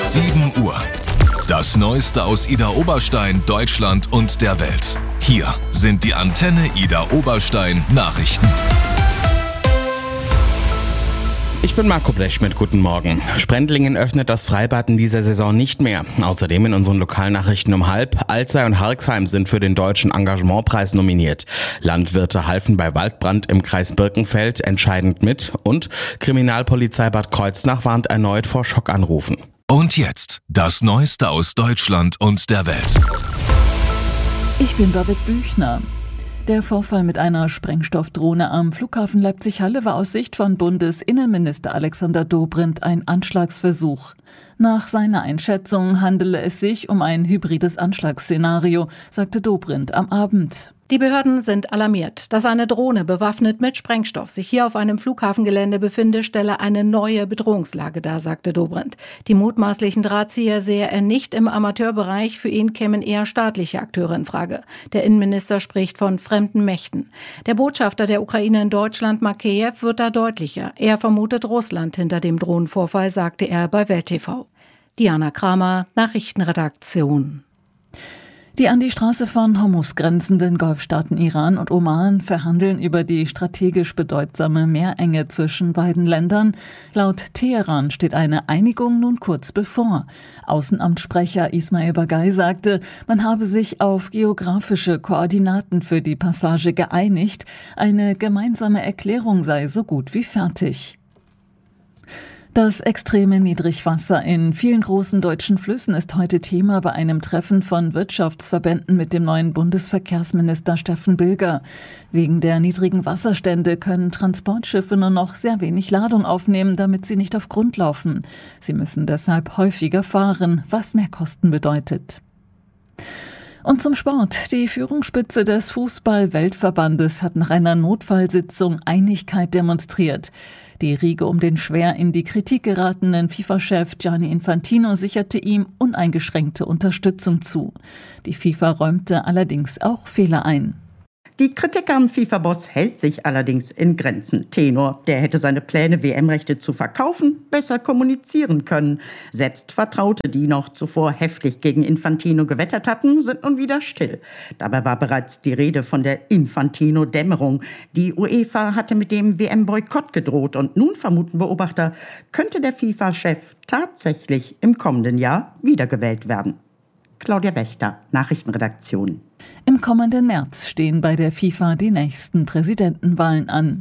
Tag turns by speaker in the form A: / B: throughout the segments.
A: 7 Uhr. Das Neueste aus Idar Oberstein, Deutschland und der Welt. Hier sind die Antenne Idar Oberstein Nachrichten.
B: Ich bin Marco Blechschmidt, guten Morgen. Sprendlingen öffnet das Freibad in dieser Saison nicht mehr. Außerdem in unseren Lokalnachrichten um 12:30, Alzey und Harxheim sind für den Deutschen Engagementpreis nominiert. Landwirte halfen bei Waldbrand im Kreis Birkenfeld entscheidend mit und Kriminalpolizei Bad Kreuznach warnt erneut vor Schockanrufen.
A: Und jetzt das Neueste aus Deutschland und der Welt.
C: Ich bin Babette Büchner. Der Vorfall mit einer Sprengstoffdrohne am Flughafen Leipzig-Halle war aus Sicht von Bundesinnenminister Alexander Dobrindt ein Anschlagsversuch. Nach seiner Einschätzung handele es sich um ein hybrides Anschlagsszenario, sagte Dobrindt am Abend.
D: Die Behörden sind alarmiert. Dass eine Drohne bewaffnet mit Sprengstoff sich hier auf einem Flughafengelände befinde, stelle eine neue Bedrohungslage dar, sagte Dobrindt. Die mutmaßlichen Drahtzieher sehe er nicht im Amateurbereich, für ihn kämen eher staatliche Akteure in Frage. Der Innenminister spricht von fremden Mächten. Der Botschafter der Ukraine in Deutschland, Makeyev, wird da deutlicher. Er vermutet Russland hinter dem Drohnenvorfall, sagte er bei Welt TV. Diana Kramer, Nachrichtenredaktion.
C: Die an die Straße von Hormuz grenzenden Golfstaaten Iran und Oman verhandeln über die strategisch bedeutsame Meerenge zwischen beiden Ländern. Laut Teheran steht eine Einigung nun kurz bevor. Außenamtssprecher Ismail Bagay sagte, man habe sich auf geografische Koordinaten für die Passage geeinigt. Eine gemeinsame Erklärung sei so gut wie fertig. Das extreme Niedrigwasser in vielen großen deutschen Flüssen ist heute Thema bei einem Treffen von Wirtschaftsverbänden mit dem neuen Bundesverkehrsminister Steffen Bilger. Wegen der niedrigen Wasserstände können Transportschiffe nur noch sehr wenig Ladung aufnehmen, damit sie nicht auf Grund laufen. Sie müssen deshalb häufiger fahren, was Mehrkosten bedeutet. Und zum Sport. Die Führungsspitze des Fußball-Weltverbandes hat nach einer Notfallsitzung Einigkeit demonstriert. Die Riege um den schwer in die Kritik geratenen FIFA-Chef Gianni Infantino sicherte ihm uneingeschränkte Unterstützung zu. Die FIFA räumte allerdings auch Fehler ein.
E: Die Kritik am FIFA-Boss hält sich allerdings in Grenzen. Tenor, der hätte seine Pläne, WM-Rechte zu verkaufen, besser kommunizieren können. Selbst Vertraute, die noch zuvor heftig gegen Infantino gewettert hatten, sind nun wieder still. Dabei war bereits die Rede von der Infantino-Dämmerung. Die UEFA hatte mit dem WM-Boykott gedroht und nun vermuten Beobachter, könnte der FIFA-Chef tatsächlich im kommenden Jahr wiedergewählt werden. Claudia Wächter, Nachrichtenredaktion.
C: Im kommenden März stehen bei der FIFA die nächsten Präsidentenwahlen an.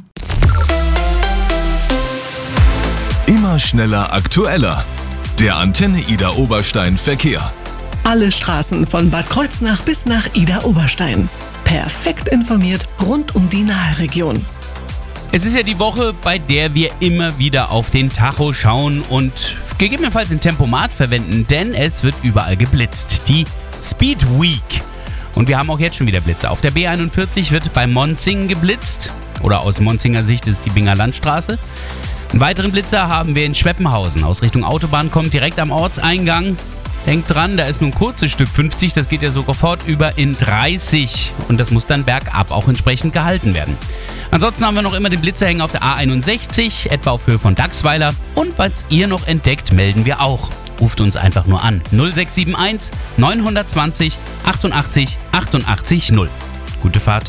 A: Immer schneller, aktueller. Der Antenne Idar Oberstein Verkehr.
F: Alle Straßen von Bad Kreuznach bis nach Idar Oberstein. Perfekt informiert rund um die Nahe-Region.
G: Es ist ja die Woche, bei der wir immer wieder auf den Tacho schauen und gegebenenfalls ein Tempomat verwenden, denn es wird überall geblitzt. Die Speed Week. Und wir haben auch jetzt schon wieder Blitze. Auf der B41 wird bei Monzing geblitzt. Oder aus Monzinger Sicht ist die Binger Landstraße. Einen weiteren Blitzer haben wir in Schweppenhausen. Aus Richtung Autobahn kommt direkt am Ortseingang. Denkt dran, da ist nur ein kurzes Stück 50, das geht ja sogar fort über in 30. Und das muss dann bergab auch entsprechend gehalten werden. Ansonsten haben wir noch immer den Blitzer hängen auf der A61, etwa auf Höhe von Dachsweiler. Und was ihr noch entdeckt, melden wir auch. Ruft uns einfach nur an. 0671 920 88 88 0. Gute Fahrt.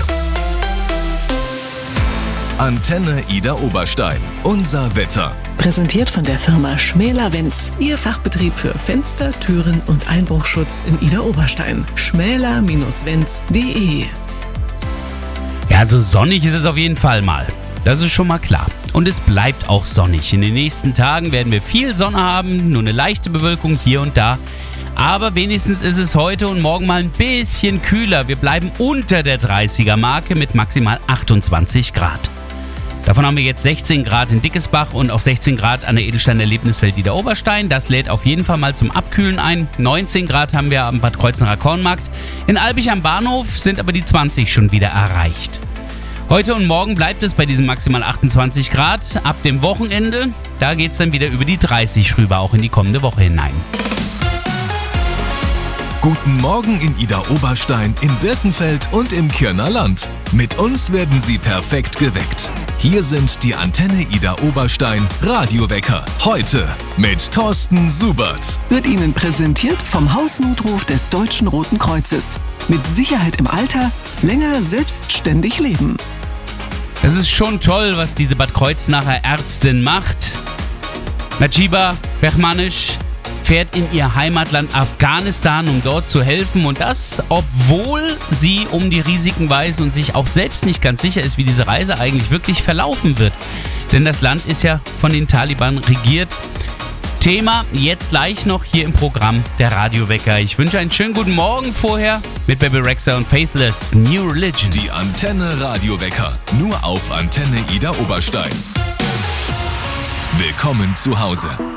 A: Antenne Idar Oberstein. Unser Wetter.
F: Präsentiert von der Firma Schmäler-Wenz. Ihr Fachbetrieb für Fenster, Türen und Einbruchschutz in Idar Oberstein. schmäler-wenz.de.
G: Ja, so sonnig ist es auf jeden Fall mal. Das ist schon mal klar. Und es bleibt auch sonnig. In den nächsten Tagen werden wir viel Sonne haben, nur eine leichte Bewölkung hier und da. Aber wenigstens ist es heute und morgen mal ein bisschen kühler. Wir bleiben unter der 30er-Marke mit maximal 28 Grad. Davon haben wir jetzt 16 Grad in Dickesbach und auch 16 Grad an der Edelstein-Erlebniswelt Idar Oberstein. Das lädt auf jeden Fall mal zum Abkühlen ein. 19 Grad haben wir am Bad Kreuznacher Kornmarkt. In Albig am Bahnhof sind aber die 20 schon wieder erreicht. Heute und morgen bleibt es bei diesen maximal 28 Grad. Ab dem Wochenende, da geht es dann wieder über die 30 rüber, auch in die kommende Woche hinein.
A: Guten Morgen in Idar-Oberstein, in Birkenfeld und im Kirner Land. Mit uns werden Sie perfekt geweckt. Hier sind die Antenne Idar-Oberstein Radiowecker. Heute mit Thorsten Subert.
F: Wird Ihnen präsentiert vom Hausnotruf des Deutschen Roten Kreuzes. Mit Sicherheit im Alter, länger selbstständig leben.
G: Es ist schon toll, was diese Bad Kreuznacher Ärztin macht. Najiba Behmanisch fährt in ihr Heimatland Afghanistan, um dort zu helfen. Und das, obwohl sie um die Risiken weiß und sich auch selbst nicht ganz sicher ist, wie diese Reise eigentlich wirklich verlaufen wird. Denn das Land ist ja von den Taliban regiert. Thema jetzt gleich noch hier im Programm der Radiowecker. Ich wünsche einen schönen guten Morgen vorher mit Bebe Rexha und Faithless New Religion.
A: Die Antenne Radiowecker. Nur auf Antenne Idar-Oberstein. Willkommen zu Hause.